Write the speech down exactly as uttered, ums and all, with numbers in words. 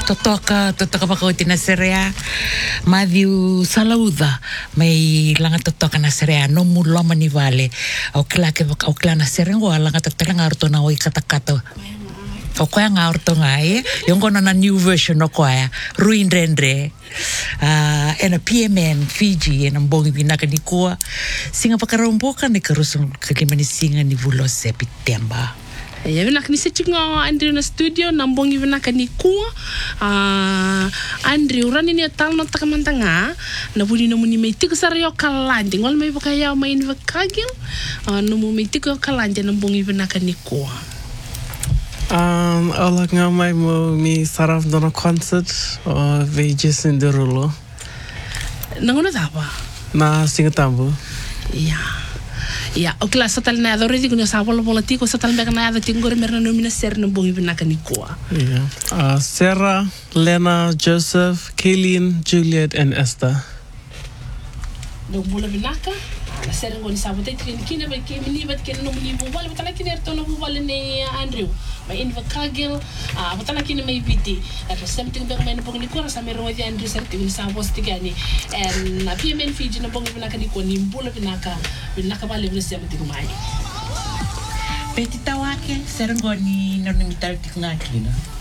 totoka totoka pakauti na serea Matthew Salauda may langa totoka na serea no mu loma ni vale o kila ke o kila na serea ngo langa totoka nga orto na oi katakata o koya nga orto nga e yung kono na new version o koya ruindrendre uh, ena P M N Fiji ena mbongi binaka ni kua singa pakaromboka ni karusong kalimani singa ni vulo September. Ya vina kani sechinga Andrew na studio nambongi vina kani kuwa uh, Andrew rani ni tal no takamantanga na buni no muni meitiko sario kalandi ngol mai bakaya mai ni vakagil uh, no mu meitiko kalandi nambongi vina kani kuwa um ala nga mai mo mi saraf dono concert o ve Jason Derulo nangona tapa na Singatambu ya Ya, ok la satal na adore di kuno sabolo politiko satal mbeka na ada tingore merna nomina ser no bongi binaka ni koa. Yeah. Uh, Sarah, Lena, Joseph, Kaylin, Juliet, and Esther. No bula binaka. La ser ngoni sabote trin kina ba ke mini bat ken no mini bu wala batala kiner to no bu wala ne Andrew. May inva kagel ah batala kina may biti. At something ba may no bongi ko sa meron di Andrew ser tigni sabos tigani. And na P M N Fiji no bongi binaka ni ko ni bula binaka. Binaka ba level sem tigmai. Petita wake serengoni no nimitar tikngakina.